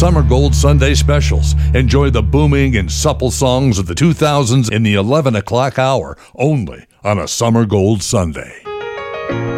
Summer Gold Sunday specials. Enjoy the booming and supple songs of the 2000s in the 11 o'clock hour, only on a Summer Gold Sunday.